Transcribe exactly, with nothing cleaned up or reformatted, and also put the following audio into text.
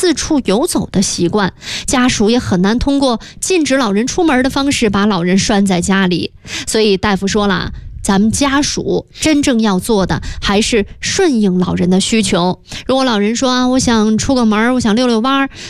四处游走的习惯，家属也很难通过禁止老人出门的方式把老人拴在家里。所以大夫说了，咱们家属真正要做的还是顺应老人的需求。如果老人说啊，我想出个门，我想遛遛弯，